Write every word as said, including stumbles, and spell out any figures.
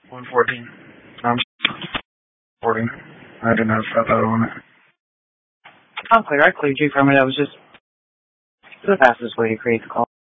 one fourteen. I'm recording. I didn't have stuff out on it. I'm clear. I cleared you from it. I was just the fastest way to create the call.